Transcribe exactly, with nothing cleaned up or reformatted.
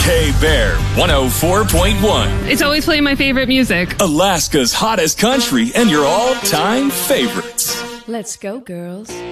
K-Bear one oh four point one. It's always playing my favorite music. Alaska's hottest country and your all-time favorites. Let's go, girls.